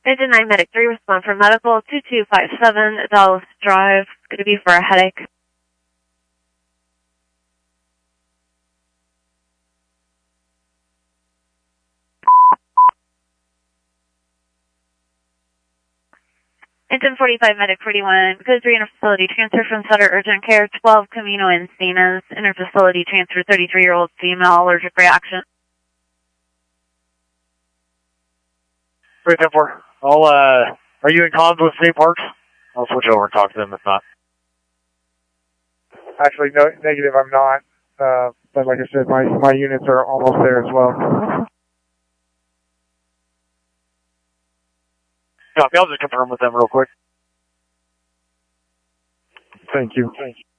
Engine 9 Medic 3, respond for medical 2257 Dallas Drive. Going to be for a headache. Engine 45 Medic 41, code 3 interfacility transfer from Sutter Urgent Care 12 Camino Encinas. Interfacility transfer 33-year-old female, allergic reaction. 310-4. Are you in comms with State Parks? I'll switch over and talk to them if not. Actually, no, negative, I'm not. But like I said, my units are almost there as well. Copy, I'll just confirm with them real quick. Thank you.